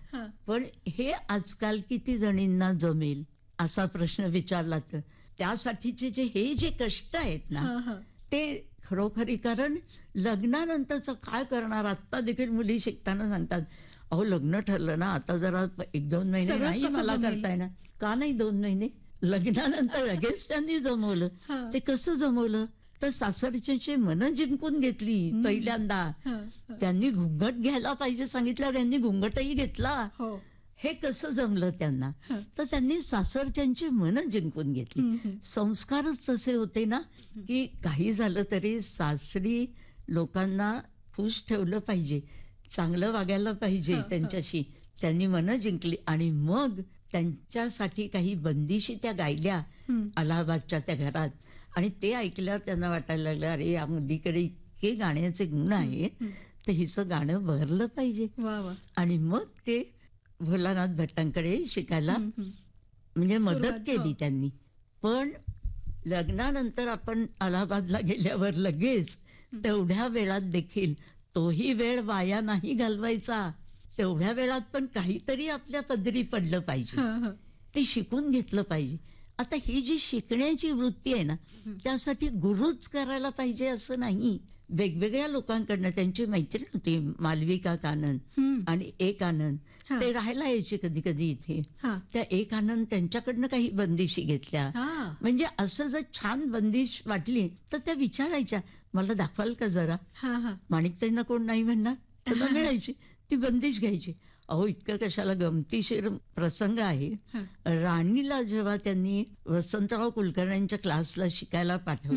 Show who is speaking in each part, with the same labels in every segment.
Speaker 1: पण हे आजकाल किती जणींना जमेल असा प्रश्न विचारला तर त्यासाठीचे हे जे कष्ट आहेत ना ते खरोखरी, कारण लग्नानंतरचं काय करणार. आत्ता देखील मुली शिकताना सांगतात, अहो लग्न ठरलं ना आता जरा 1-2 महिने नाही मला करताय ना. का नाही 2 महिने? लग्नानंतर लगेच त्यांनी जमवलं. ते कसं जमवलं तर सासरच्याची मनं जिंकून घेतली पहिल्यांदा. त्यांनी घुंगट घ्यायला पाहिजे सांगितल्यावर त्यांनी घुंगटही घेतला. हे कसं जमलं त्यांना? तर त्यांनी सासरच्यांची मनं जिंकून घेतली. संस्कारच तसे होते ना की काही झालं तरी सासरी लोकांना खुश ठेवलं पाहिजे, चांगलं वागायला पाहिजे त्यांच्याशी. त्यांनी मनं जिंकली आणि मग त्यांच्यासाठी काही बंदिशी त्या गायल्या अलाहाबादच्या त्या घरात. आणि ते ऐकल्यावर त्यांना वाटायला लागलं, अरे या मुलीकडे इतके गाण्याचे गुण आहेत तर हिचं गाणं बहरलं पाहिजे. आणि मग ते भोलानाथ भट्टांकडे शिकायला म्हणजे मदत केली त्यांनी. पण लग्नानंतर आपण अलाहाबादला गेल्यावर लगेच तेवढ्या वेळात देखील तोही वेळ वाया नाही घालवायचा. तेवढ्या वेळात पण काहीतरी आपल्या पदरी पडलं पाहिजे, ते शिकून घेतलं पाहिजे. आता ही जी शिकण्याची वृत्ती आहे ना त्यासाठी गुरुच करायला पाहिजे असं नाही. वेगवेगळ्या लोकांकडनं, त्यांची मैत्रीण होती मालविका कानन आणि एक आनंद, ते राहायला यायचे कधी कधी इथे. त्या एक आनंद त्यांच्याकडनं काही बंदिशी घेतल्या. म्हणजे असं जर छान बंदिश वाटली तर त्या विचारायच्या, मला दाखवाल का जरा? माणिकताईंना कोण नाही म्हणणार, त्यांना मिळायची ती बंदिश घ्यायची. अहो इतकं कशाला, गमतीशीर प्रसंग आहे. राणीला जेव्हा त्यांनी वसंतराव कुलकर्ण्यांच्या क्लासला शिकायला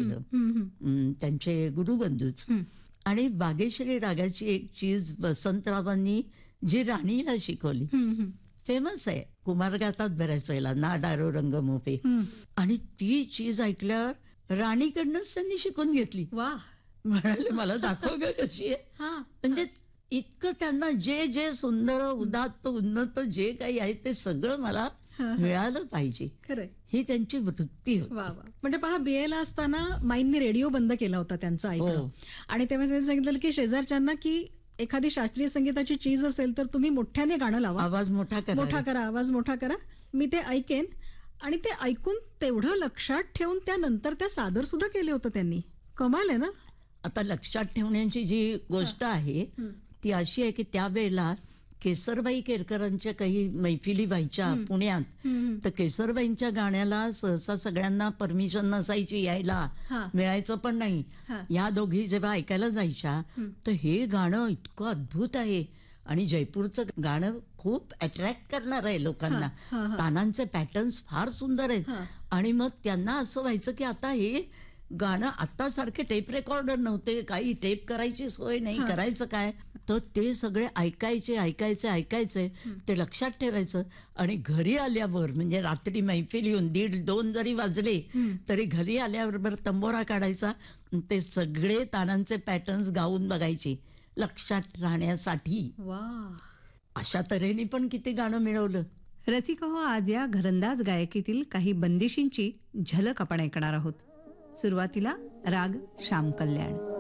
Speaker 1: पाठवलं, त्यांचे गुरुबंधूच, आणि बागेश्वरी रागाची एक चीज वसंतरावांनी जी राणीला शिकवली, फेमस आहे, कुमार गातात बऱ्याच वेळेला, ना डारो रंग मोपे, आणि ती चीज ऐकल्यावर राणीकडनंच त्यांनी शिकून घेतली. म्हणाले मला दाखव ग कशी आहे. म्हणजे इतकं त्यांना जे जे सुंदर उदात्त उन्नत जे काही आहे ते सगळं मला मिळालं पाहिजे, ही त्यांची वृत्ती होती.
Speaker 2: म्हणजे पहा, BA ला असताना माईंनी रेडिओ बंद केला होता त्यांचा ऐकणं. आणि तेव्हा त्यांनी सांगितलं की शेजारच्यांना की एखादी शास्त्रीय संगीताची चीज असेल तर तुम्ही मोठ्याने गाणं लावा,
Speaker 1: आवाज मोठा करा,
Speaker 2: आवाज मोठा करा, मी ते ऐकेन. आणि ते ऐकून तेवढं लक्षात ठेवून त्यानंतर त्या सादर सुद्धा केले होतं त्यांनी. कमाल आहे ना.
Speaker 1: आता लक्षात ठेवण्याची जी गोष्ट आहे ती अशी आहे की त्यावेळेला केसरबाई केरकरांच्या काही मैफिली व्हायच्या पुण्यात, तर केसरबाईंच्या गाण्याला सहसा सगळ्यांना परमिशन नसायची, यायला मिळायचं पण नाही. या दोघी जेव्हा ऐकायला जायच्या तर हे गाणं इतकं अद्भुत आहे आणि जयपूरचं गाणं खूप अट्रॅक्ट करणार आहे लोकांना, तानांचे पॅटर्न्स फार सुंदर आहेत. आणि मग त्यांना असं व्हायचं की आता हे गाणं, आता सारखे टेप रेकॉर्डर नव्हते, काही टेप करायची सोय नाही, करायचं काय. तर ते सगळे ऐकायचे, ते लक्षात ठेवायचं. आणि घरी आल्यावर म्हणजे रात्री मैफिल येऊन 1:30-2 जरी वाजले तरी घरी आल्याबरोबर तंबोरा काढायचा, ते सगळे तानांचे पॅटर्न्स गाऊन बघायचे लक्षात राहण्यासाठी. अशा तऱ्हेने पण किती गाणं मिळवलं.
Speaker 3: रसिका हो, आज या घरंदाज गायकीतील काही बंदिशींची झलक आपण ऐकणार आहोत. सुरुवातीला राग श्याम कल्याण.